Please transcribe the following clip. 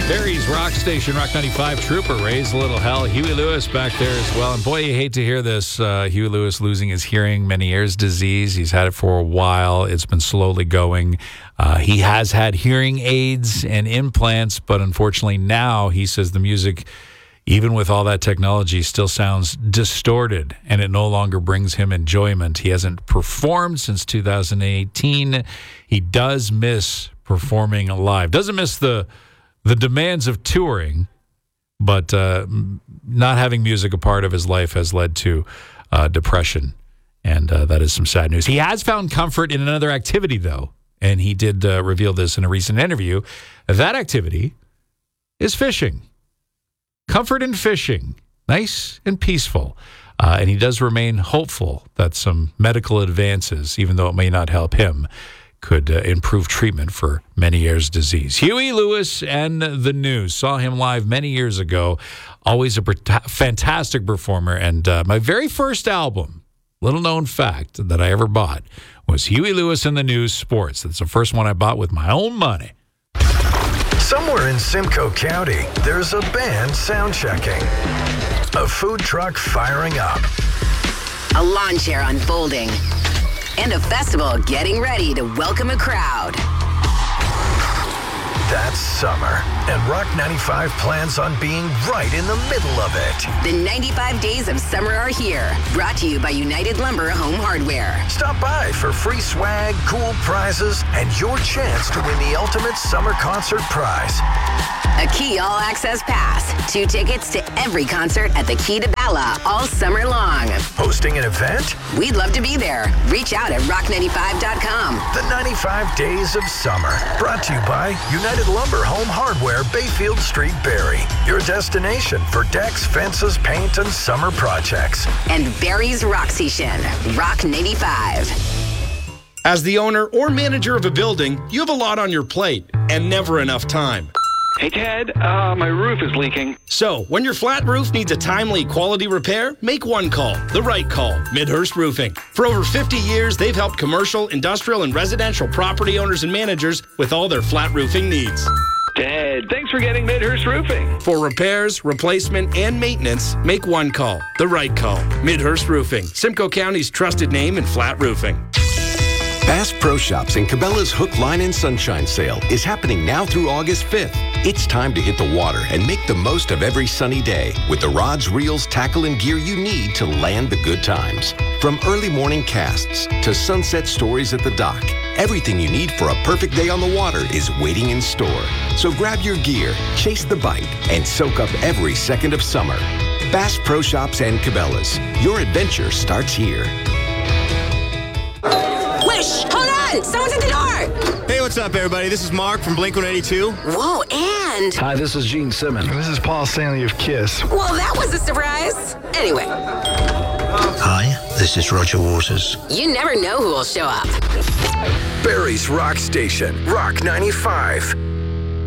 Barry's Rock Station, Rock 95, Trooper, Raise a Little Hell. Huey Lewis back there as well. And boy, you hate to hear this. Huey Lewis losing his hearing, Meniere's disease. He's had it for a while. It's been slowly going. He has had hearing aids and implants, but unfortunately now he says the music, even with all that technology, still sounds distorted, and it no longer brings him enjoyment. He hasn't performed since 2018. He does miss performing live. Doesn't miss the demands of touring, but not having music a part of his life has led to depression, and that is some sad news. He has found comfort in another activity, though, and he did reveal this in a recent interview. That activity is fishing. Comfort in fishing. Nice and peaceful. And he does remain hopeful that some medical advances, even though it may not help him, could improve treatment for Meniere's disease. Huey Lewis and the News. Saw him live many years ago. Always a fantastic performer. And my very first album, little known fact that I ever bought, was Huey Lewis and the News Sports. That's the first one I bought with my own money. Somewhere in Simcoe County, there's a band sound checking, a food truck firing up, a lawn chair unfolding, and a festival getting ready to welcome a crowd. That's summer, and Rock 95 plans on being right in the middle of it. The 95 days of summer are here, brought to you by United Lumber Home Hardware. Stop by for free swag, cool prizes, and your chance to win the ultimate summer concert prize. A Key All-Access Pass, 2 tickets to every concert at the Key to Bala all summer long. Hosting an event? We'd love to be there. Reach out at rock95.com. The 95 Days of Summer, brought to you by United Lumber Home Hardware, Bayfield Street, Barrie. Your destination for decks, fences, paint, and summer projects. And Barrie's Rock Station, Rock 95. As the owner or manager of a building, you have a lot on your plate and never enough time. Hey, Ted, my roof is leaking. So, when your flat roof needs a timely quality repair, make one call, the right call, Midhurst Roofing. For over 50 years, they've helped commercial, industrial, and residential property owners and managers with all their flat roofing needs. Ted, thanks for getting Midhurst Roofing. For repairs, replacement, and maintenance, make one call, the right call, Midhurst Roofing, Simcoe County's trusted name in flat roofing. Bass Pro Shops and Cabela's Hook, Line, and Sunshine Sale is happening now through August 5th. It's time to hit the water and make the most of every sunny day with the rods, reels, tackle, and gear you need to land the good times. From early morning casts to sunset stories at the dock, everything you need for a perfect day on the water is waiting in store. So grab your gear, chase the bite, and soak up every second of summer. Bass Pro Shops and Cabela's. Your adventure starts here. Wish, hold on! Someone's at the door! Hey, what's up, everybody? This is Mark from Blink-182. Whoa, and... Hi, this is Gene Simmons. This is Paul Stanley of KISS. Well, that was a surprise. Anyway. Hi, this is Roger Waters. You never know who will show up. Barrie's Rock Station, Rock 95.